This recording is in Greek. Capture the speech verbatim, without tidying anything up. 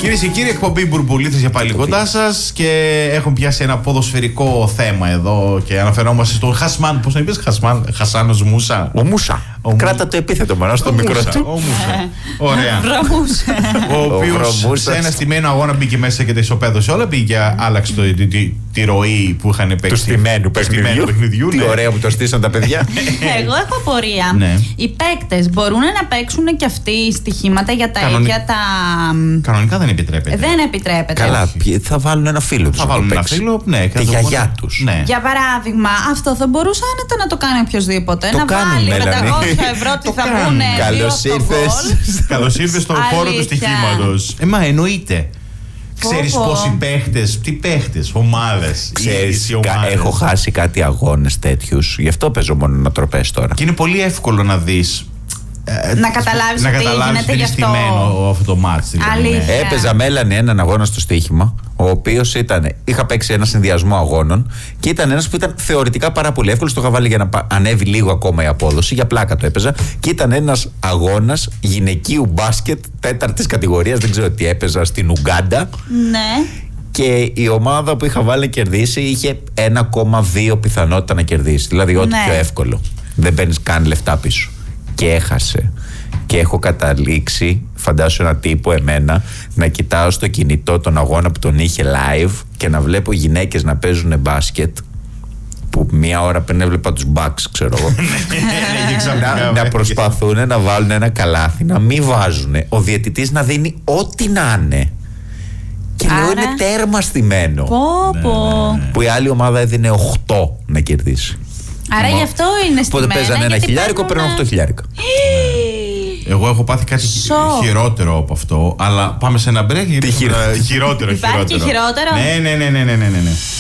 Κυρίες και κύριοι, εκπομπή Μπουρμπουλίθες για πάλι κοντά σας και έχουμε πιάσει ένα ποδοσφαιρικό θέμα εδώ και αναφερόμαστε στον Χασμάν. Πώς να είπες, Χασμάν, Χασάνος Μούσα. Ο Μούσα. Ο Κράτα Μου... το επίθετο μόνο στο μικρό Μούσα, του. Ο Μούσα. Ωραία. Ο οποίος σε ένα στημένο αγώνα μπήκε μέσα και τα ισοπαίδωσε όλα. Πήγε και άλλαξε το, τη, τη, τη ροή που είχαν παίξει. Του στημένου παιχνιδιού. παιχνιδιού Τι ναι. Ωραία που το στήσαν τα παιδιά. Εγώ έχω απορία. Ναι. Οι παίκτες μπορούν να παίξουν και αυτοί στοιχήματα για τα Κανονι... ίδια τα. Κανονικά δεν επιτρέπεται. Δεν επιτρέπεται. Καλά, θα βάλουν ένα φίλο του. Θα βάλουν ένα φίλο, ναι. Τη γιαγιά του. Ναι. Για παράδειγμα, αυτό θα μπορούσε άνετα να το κάνει οποιοδήποτε. Το να κάνουν, βάλει Μέλανη. πεντακόσια ευρώ τι θα βγουν. Καλώς ήρθες. Καλώς ήρθες στον χώρο του στοιχήματος. Ε, μα εννοείται. Ξέρεις πόσοι παίχτες, τι παίχτες, ομάδες. Ξέρεις, έχω χάσει κάτι αγώνες τέτοιους. Γι' αυτό παίζω μόνο ανατροπές τώρα. Και είναι πολύ εύκολο να δεις. Να καταλάβεις να ότι καταλάβεις γίνεται ότι γι' είναι αυτό. στημένο αυτό το μάτς. Αλήθεια. Έπαιζα Μέλανη έναν αγώνα στο στοίχημα, ο οποίος ήταν. Είχα παίξει ένα συνδυασμό αγώνων και ήταν ένας που ήταν θεωρητικά πάρα πολύ εύκολος. Το είχα βάλει για να ανέβει λίγο ακόμα η απόδοση. Για πλάκα το έπαιζα. Και ήταν ένας αγώνας γυναικείου μπάσκετ τέταρτης κατηγορίας. Δεν ξέρω τι έπαιζα στην Ουγκάντα. Ναι. Και η ομάδα που είχα βάλει να κερδίσει είχε ένα κόμμα δύο πιθανότητα να κερδίσει. Δηλαδή, ό,τι Ναι. πιο εύκολο. Δεν παίρνεις καν λεφτά πίσω. Και έχασε. Και έχω καταλήξει, φαντάσου ένα τύπο εμένα, να κοιτάω στο κινητό τον αγώνα που τον είχε live και να βλέπω γυναίκες να παίζουν μπάσκετ. Που μία ώρα πριν έβλεπα τους Bucks, ξέρω εγώ. να, να προσπαθούν να βάλουν ένα καλάθι, να μην βάζουν. Ο διαιτητής να δίνει ό,τι να είναι. Και λέω είναι τέρμα στημένο. Πω, πω. Που η άλλη ομάδα έδινε οκτώ να κερδίσει. Άρα γι' αυτό είναι στημένα. Οπότε παίζανε ένα χιλιάρικο, παίρνουν οκτώ χιλιάρικα. Εγώ έχω πάθει κάτι Σοκ. χειρότερο από αυτό, αλλά πάμε σε ένα break. Τι χειρότερο. Χειρότερο, Υπάρχει και χειρότερο. Ναι, ναι, ναι, ναι, ναι, ναι, ναι.